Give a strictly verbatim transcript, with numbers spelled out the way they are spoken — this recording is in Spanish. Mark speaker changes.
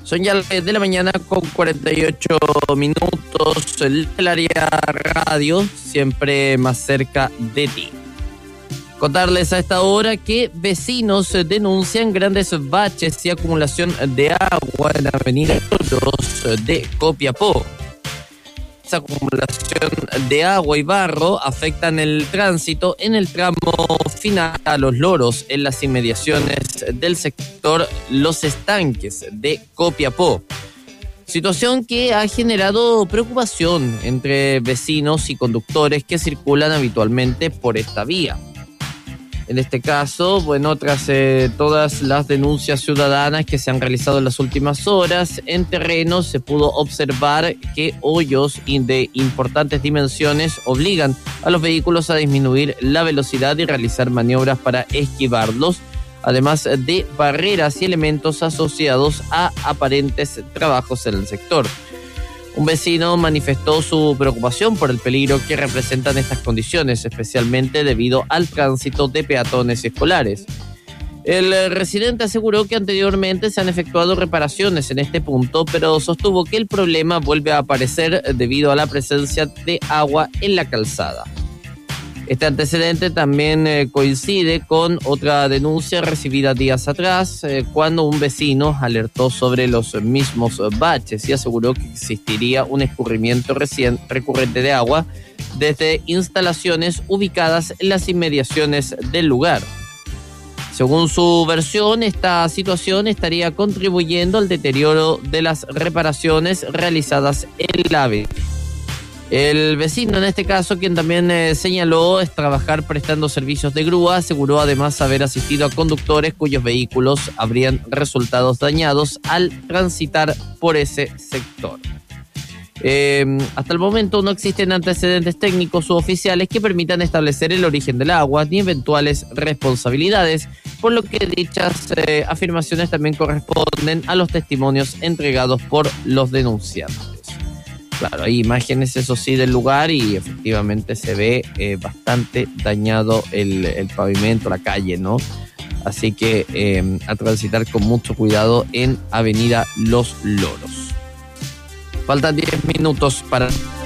Speaker 1: Son ya las diez de la mañana con cuarenta y ocho minutos. El área radio, siempre más cerca de ti. Contarles a esta hora que vecinos denuncian grandes baches y acumulación de agua en la avenida Loros de Copiapó. Esa acumulación de agua y barro afectan el tránsito en el tramo final a Los Loros, en las inmediaciones del sector Los Estanques de Copiapó. Situación que ha generado preocupación entre vecinos y conductores que circulan habitualmente por esta vía. En este caso, bueno, tras eh, todas las denuncias ciudadanas que se han realizado en las últimas horas, en terreno se pudo observar que hoyos de importantes dimensiones obligan a los vehículos a disminuir la velocidad y realizar maniobras para esquivarlos, además de barreras y elementos asociados a aparentes trabajos en el sector. Un vecino manifestó su preocupación por el peligro que representan estas condiciones, especialmente debido al tránsito de peatones y escolares. El residente aseguró que anteriormente se han efectuado reparaciones en este punto, pero sostuvo que el problema vuelve a aparecer debido a la presencia de agua en la calzada. Este antecedente también eh, coincide con otra denuncia recibida días atrás, eh, cuando un vecino alertó sobre los mismos baches y aseguró que existiría un escurrimiento recién recurrente de agua desde instalaciones ubicadas en las inmediaciones del lugar. Según su versión, esta situación estaría contribuyendo al deterioro de las reparaciones realizadas en la avenida. El vecino, en este caso, quien también eh, señaló es trabajar prestando servicios de grúa, aseguró además haber asistido a conductores cuyos vehículos habrían resultado dañados al transitar por ese sector. Eh, hasta el momento no existen antecedentes técnicos u oficiales que permitan establecer el origen del agua ni eventuales responsabilidades, por lo que dichas eh, afirmaciones también corresponden a los testimonios entregados por los denunciantes. Claro, hay imágenes, eso sí, del lugar y efectivamente se ve eh, bastante dañado el, el pavimento, la calle, ¿no? Así que eh, a transitar con mucho cuidado en Avenida Los Loros. Faltan diez minutos para...